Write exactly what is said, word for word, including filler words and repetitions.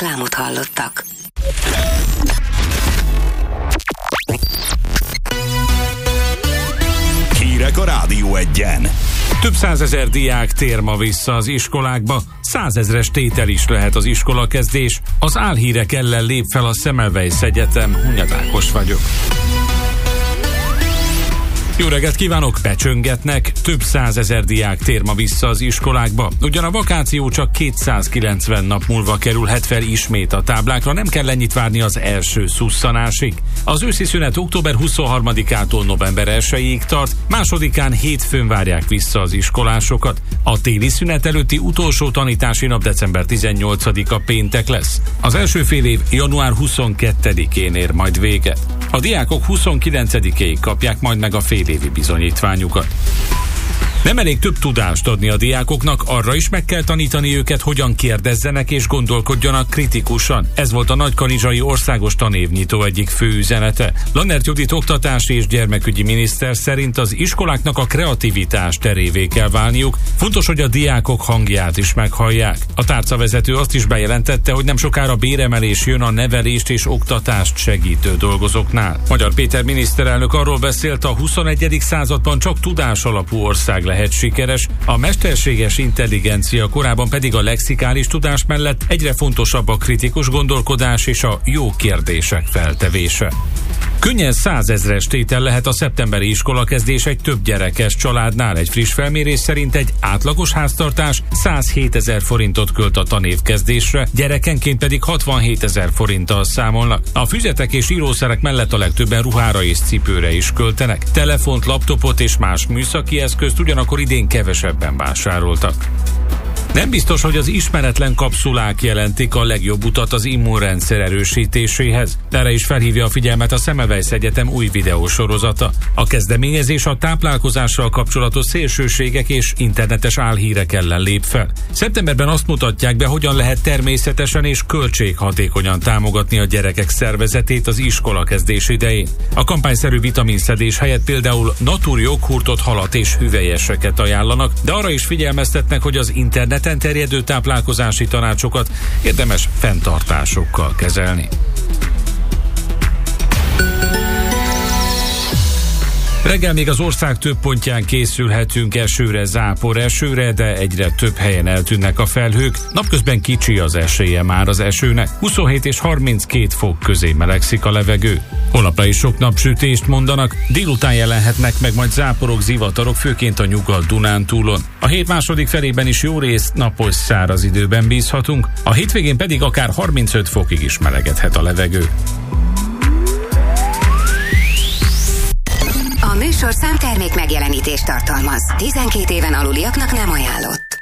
Reklámot hallottak. Hírek a Rádió Egyen. Több százezer diák tér ma vissza az iskolákba, százezres tétel is lehet az iskolakezdés. Az álhírek ellen lép fel a Semmelweis Egyetem. Hunyad Ákos vagyok. Jó reggelt kívánok! Becsöngetnek, több százezer diák tér ma vissza az iskolákba. Ugyan a vakáció csak kétszázkilencven nap múlva kerülhet fel ismét a táblákra, nem kell ennyit várni az első szusszanásig. Az őszi szünet október huszonharmadikától november elsejéig tart, másodikán hétfőn várják vissza az iskolásokat. A téli szünet előtti utolsó tanítási nap december tizennyolcadika péntek lesz. Az első fél év január huszonkettedikén ér majd véget. A diákok huszonkilencedikéig kapják majd meg a félévi bizonyítványukat. Nem elég több tudást adni a diákoknak, arra is meg kell tanítani őket, hogyan kérdezzenek és gondolkodjanak kritikusan. Ez volt a Nagykanizsai Országos Tanévnyitó egyik fő üzenete. Lannert Judit oktatási és gyermekügyi miniszter szerint az iskoláknak a kreativitás terévé kell válniuk. Fontos, hogy a diákok hangját is meghallják. A tárcavezető azt is bejelentette, hogy nem sokára béremelés jön a nevelést és oktatást segítő dolgozóknál. Magyar Péter miniszterelnök arról beszélt, a huszonegyedik században csak tudás alapú ország lehet sikeres, a mesterséges intelligencia korában pedig a lexikális tudás mellett egyre fontosabb a kritikus gondolkodás és a jó kérdések feltevése. Könnyen százezres tétel lehet a szeptemberi iskolakezdés egy több gyerekes családnál. Egy friss felmérés szerint egy átlagos háztartás százhétezer forintot költ a tanévkezdésre, gyerekenként pedig hatvanhétezer forinttal számolnak. A füzetek és írószerek mellett a legtöbben ruhára és cipőre is költenek. Telefont, laptopot és más műszaki eszközt ugyanakkor idén kevesebben vásároltak. Nem biztos, hogy az ismeretlen kapszulák jelentik a legjobb utat az immunrendszer erősítéséhez. Erre is felhívja a figyelmet a Semmelweis Egyetem új videósorozata. A kezdeményezés a táplálkozással kapcsolatos szélsőségek és internetes álhírek ellen lép fel. Szeptemberben azt mutatják be, hogyan lehet természetesen és költséghatékonyan támogatni a gyerekek szervezetét az iskolakezdés idején. A kampányszerű vitaminszedés helyett például natúr joghurtot, halat és hüvelyeseket ajánlanak, de arra is figyelmeztetnek, hogy az internet terjedő táplálkozási tanácsokat érdemes fenntartásokkal kezelni. Reggel még az ország több pontján készülhetünk esőre, zápor esőre, de egyre több helyen eltűnnek a felhők. Napközben kicsi az esélye már az esőnek. huszonhét és harminckét fok közé melegszik a levegő. Holnapra is sok napsütést mondanak, délután jelenhetnek meg majd záporok, zivatarok, főként a Nyugat-Dunántúlon. A hét második felében is jó rész napos száraz időben bízhatunk, a hétvégén pedig akár harmincöt fokig is melegedhet a levegő. A műsorszám termék megjelenítést tartalmaz. tizenkét éven aluliaknak nem ajánlott.